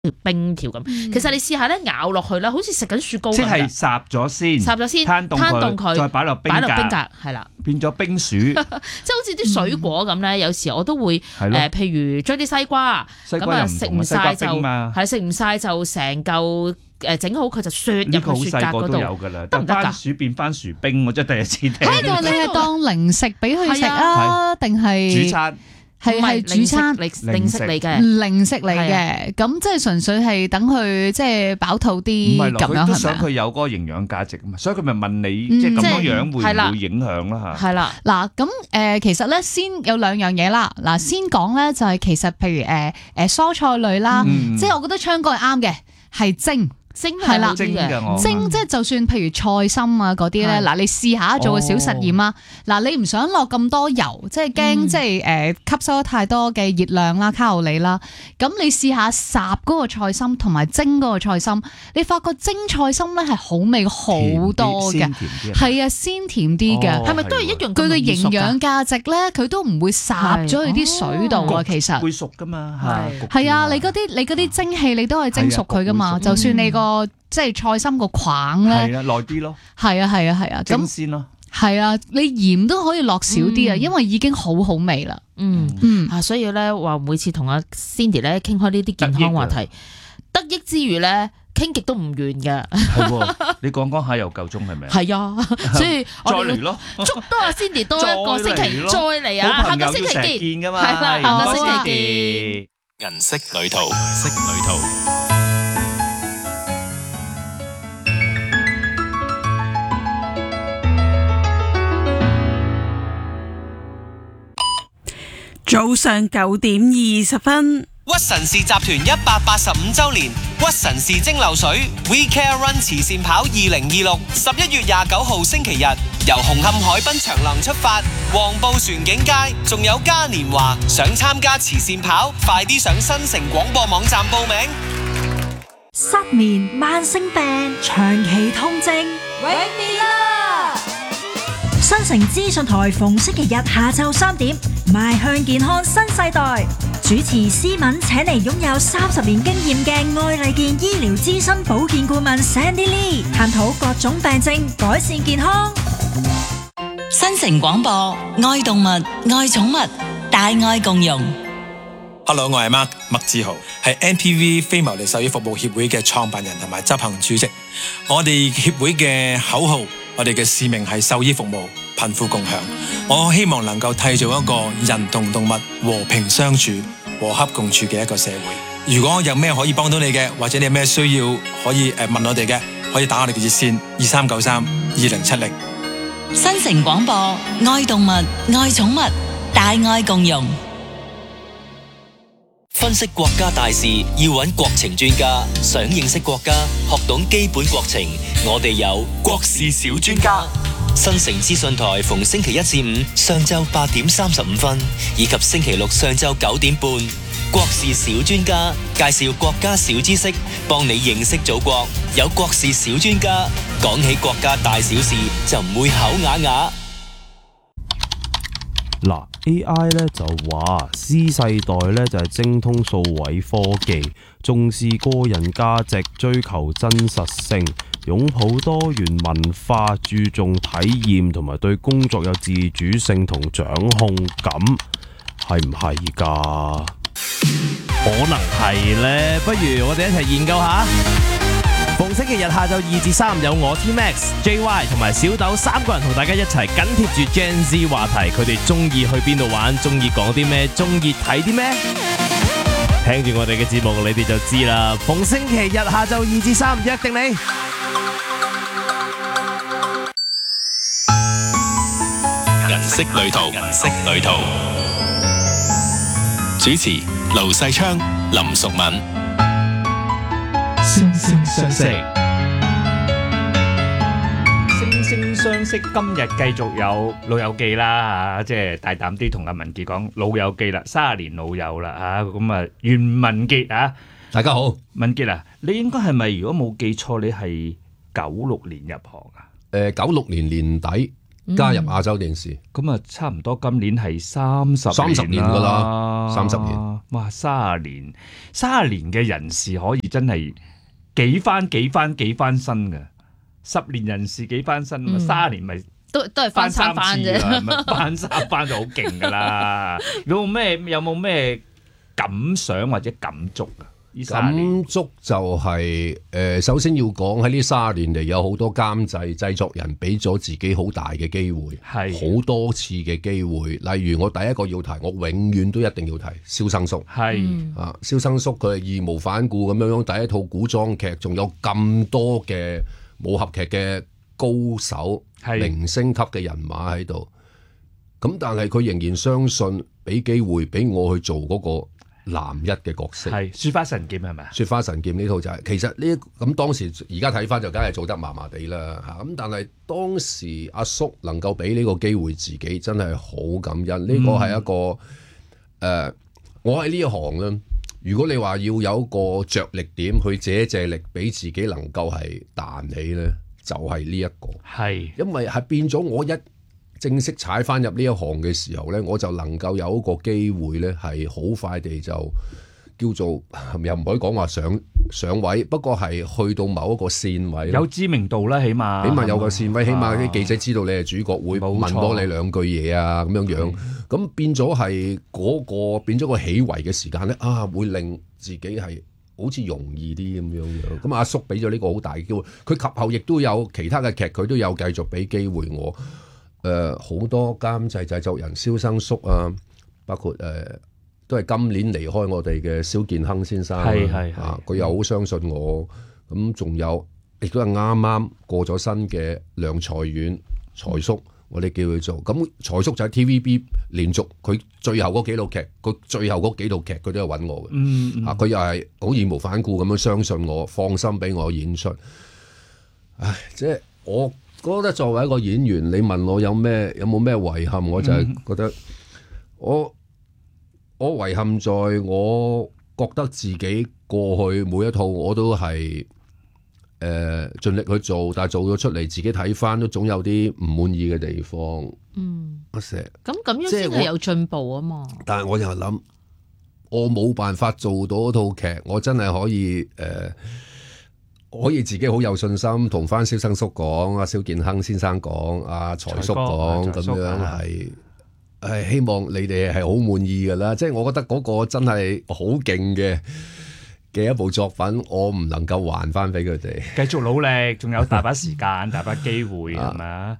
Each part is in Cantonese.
冰條咁。其實你試下咧咬落去咧，好似食緊雪糕咁。 即係烚咗先，攤凍佢，再擺落冰格， 係啦， 變咗冰薯。 即係好似啲水果咁咧，有時我都會譬如將啲西瓜咁啊，食唔晒就成嚿整好佢就雪入個雪格嗰度。 有㗎啦，但番薯變番薯冰，我真係第一次聽。 呢個你係當零食俾佢食啊，定係主餐？ 係主餐零食嚟嘅， 咁即係純粹係等佢即係飽肚啲咁樣，係咪？ 佢都想佢有嗰個營養價值啊嘛，所以佢咪問你即係咁樣會唔會影響啦嚇？ 係啦，嗱咁其實咧先有兩樣嘢啦，嗱先講咧就係其實譬如蔬菜類啦，即係我覺得昌哥係啱嘅，係蒸係啦，蒸即係就算譬如菜心啊嗰啲咧，嗱你試下做個小實驗啊，嗱你唔想落咁多油，即係驚即係吸收咗太多嘅熱量啦、卡路里啦，咁你試下烚嗰個菜心同埋蒸嗰個菜心，你發覺蒸菜心咧係好味好多嘅，係啊，鮮甜啲嘅，係咪都係一樣？佢嘅營養價值咧，佢都唔會烚咗去啲水度啊，其實會熟噶嘛， 係啊，你嗰啲蒸氣你都係蒸熟佢噶嘛，就算你即係菜心個框咧， 係啊，耐啲咯， 係啊， 蒸鮮咯， 係啊，你鹽都可以落少啲啊，因為已經好味啦。 所以咧話每次同阿 Cindy 咧傾開呢啲健康話題，得益之餘咧傾極都唔完嘅。 係喎，你講下又夠鐘係咪？ 係啊，所以再嚟咯， 祝多阿 Cindy 多一個星期再嚟啊，下個星期見㗎嘛，係啦，下個星期見。 銀色旅途。 早上9:20， 屈臣氏集團185周年屈臣氏蒸餾水 We Care Run 慈善跑2026 11月29號星期日，由紅磡海濱長廊出發，黃埔船景街仲有嘉年華，想參加慈善跑，快啲上新城廣播網站報名。 失眠、慢性病、長期痛症 ，Wake me up！新城資訊台逢星期日下晝3點，邁向健康新世代。主持思敏請嚟擁有30年經驗嘅愛麗健醫療諮詢保健顧問 Sandy Lee， 探討各種病症，改善健康。 新城廣播，愛動物，愛寵物，大愛共融。 Hello， 我係麥志豪，係 NPV 非牟利獸醫服務協會嘅創辦人同埋執行主席。我哋協會嘅口號，我哋嘅使命係獸醫服務，貧富共享。我希望能夠締造一個人同動物和平相處、和洽共處嘅一個社會。如果有咩可以幫到你嘅，或者你有咩需要可以問我哋嘅，可以打我哋嘅熱線2393-2070。 新城廣播，愛動物，愛寵物，大愛共融。 分析國家大事要揾國情專家，想認識國家，學懂基本國情，我哋有國事小專家。新城資訊台逢星期1至5上晝8點35分，以及星期六上晝9點半，國事小專家介紹國家小知識，幫你認識祖國。有國事小專家，講起國家大小事就唔會口啞啞。 嗱 AI 咧就話 C 世代咧就係精通數位科技，重視個人價值，追求真實性，擁抱多元文化，注重體驗同埋對工作有自主性同掌控感，係唔係㗎？ 可能係咧，不如我哋一齊研究下。逢星期日下晝2至3有我 T-Max、JY 同埋小豆3個人同大家一齊緊貼住 Gen Z 話題，佢哋中意去邊度玩，中意講啲咩，中意睇啲咩？聽住我哋嘅節目，你哋就知啦。逢星期日下晝2至3約定你。 銀色旅途，銀色旅途。主持盧世昌、林淑敏。 惺惺相惜，惺惺相惜。今日繼續有老友記啦嚇，即係大膽啲同阿文傑講老友記啦，30年老友啦嚇，咁啊袁文傑啊， 大家好， 文傑啊，你應該係咪如果冇記錯，你係96年入行啊？ 96年年底加入亞洲電視。 咁啊，差唔多今年係30 年㗎啦，30年。 哇，30年嘅人事可以真係幾番身㗎。10年人事幾番身，30年咪都係翻3番啫， 翻3番就好勁㗎啦。有冇咩感想或者感觸啊？ 感觸就係首先要講喺呢30年嚟有好多監製製作人俾咗自己好大嘅機會，好多次嘅機會。例如我第一個要提，我永遠都一定要提蕭生叔。蕭生叔佢係義無反顧咁樣第一套古裝劇，仲有咁多嘅武俠劇嘅高手、明星級嘅人馬喺度。咁但係佢仍然相信俾機會俾我去做嗰個男一嘅角色， 雪花神劍係咪？ 雪花神劍呢套就係、其實呢咁當時而家睇翻就梗係做得麻麻地啦嚇，咁但係當時阿叔能夠俾呢個機會自己，真係好感恩。呢個係一個我喺呢一行咧，如果你話要有一個着力點去借力俾自己能夠係彈起咧，就係呢一個。因為係變咗我一正式踩翻入呢一行嘅時候呢，我就能夠有一個機會呢，係好快地就叫做又唔可以講話上位，不過係去到某一個線位， 有知名度啦，起碼有個線位，起碼啲記者知道你係主角，會問多你兩句嘢啊咁樣。咁變咗係嗰個變咗個起圍嘅時間呢，會令自己係好似容易啲咁樣。咁阿叔俾咗呢個好大嘅機會，佢及後亦都有其他嘅劇，佢都有繼續俾機會我。好多監製製作人蕭生叔啊，包括都係今年離開我哋嘅蕭建亨先生，佢又好相信我。咁仲有亦都係啱啱過咗身嘅梁才遠財叔，我哋叫佢做。咁財叔就喺 TVB 連續佢最後嗰幾套劇，佢最後嗰幾套劇佢都有揾我嘅。佢又係好義無反顧咁樣相信我，放心俾我演出。即係我覺得作為一個演員，你問我有冇咩遺憾，我就係覺得我遺憾在我覺得自己過去每一套我都係盡力去做，但係做咗出嚟自己睇翻都總有啲唔滿意嘅地方。 咁樣先係有進步啊嘛。 但係我又諗，我冇辦法做到一套劇，我真係可以可以自己好有信心同翻蕭生叔講，阿蕭建亨先生講，阿財叔講，咁樣係希望你哋係好滿意㗎啦。即係我覺得嗰個真係好勁嘅一部作品，我唔能夠還翻俾佢哋。 繼續努力，仲有大把時間，大把機會係咪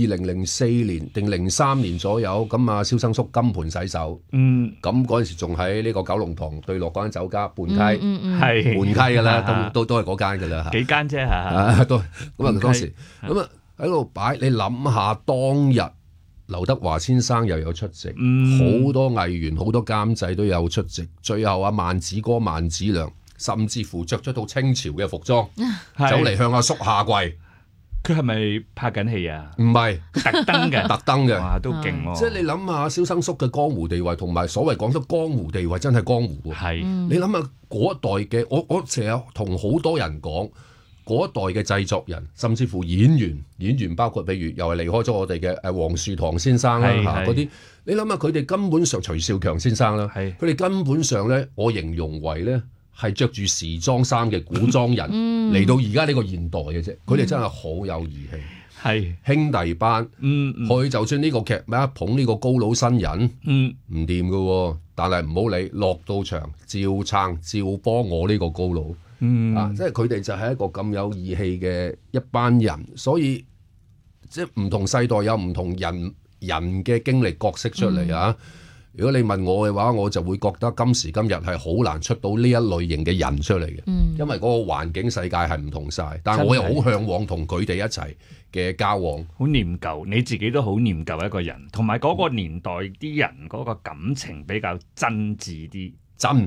？2004年定03年左右，咁啊蕭生叔金盆洗手，咁嗰陣時仲喺呢個九龍塘對落嗰間酒家泮溪，係泮溪㗎啦，都係嗰間㗎啦， 幾間啫嚇， 都咁啊當時咁啊喺度擺，你諗下當日劉德華先生又有出席，好多藝員好多監製都有出席，最後阿萬梓哥萬梓良甚至乎着咗套清朝嘅服裝走嚟向阿叔下跪。 佢係咪拍緊戲啊？ 唔係， 特登嘅，哇都勁喎！ 即係你諗下蕭生叔嘅江湖地位，同埋所謂講得江湖地位真係江湖喎。你諗下嗰一代嘅我成日同好多人講。嗰一代嘅製作人，甚至乎演員包括譬如又係離開咗我哋嘅黃樹棠先生啦嚇嗰啲，你諗下佢哋根本上徐少強先生啦，佢哋根本上咧，我形容為咧係着住時裝衫嘅古裝人嚟到而家呢個現代嘅啫，佢哋真係好有義氣，兄弟班，佢就算呢個劇咩捧呢個高佬新人，唔掂㗎喎，但係唔好理，落到場照撐照幫我呢個高佬。即係佢哋就係一個咁有義氣嘅一班人，所以即係唔同世代有唔同人嘅經歷角色出嚟啊！如果你問我嘅話，我就會覺得今時今日係好難出到呢一類型嘅人出嚟嘅，因為嗰個環境世界係唔同晒。但係我又好向往同佢哋一齊嘅交往， 好念舊，你自己都好念舊一個人，同埋嗰個年代啲人嗰個感情比較真摯啲，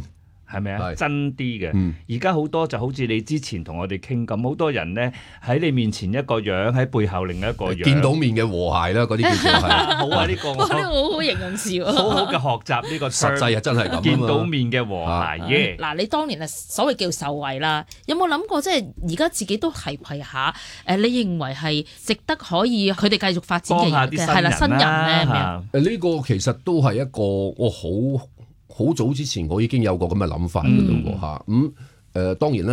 係咪啊？真啲嘅。而家好多就好似你之前同我哋傾咁，好多人咧喺你面前一個樣，喺背後另一個樣。見到面嘅和諧啦，嗰啲叫做係。 好啊，呢個呢個好好形容詞喎。 好好嘅學習呢個實際真係咁。 見到面嘅和諧耶。 嗱，你當年啊所謂叫受惠啦，有冇諗過即係而家自己都提攜下？你認為係值得可以佢哋繼續發展嘅係啦新人咧？ 呢個其實都係一個我好早之前我已經有個咁嘅諗法嘅咯喎嚇。當然啦。